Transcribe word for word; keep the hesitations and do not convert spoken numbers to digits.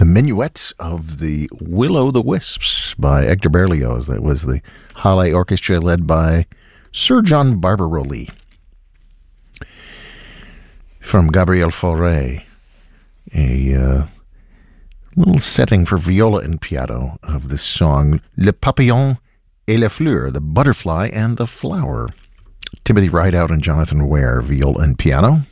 The Minuet of the Will-O'-the-Wisps by Hector Berlioz. That was the Halle Orchestra led by Sir John Barbirolli. From Gabriel Fauré, a uh, little setting for viola and piano of this song, Le Papillon et la Fleur, the butterfly and the flower. Timothy Rideout and Jonathan Ware, viola and piano.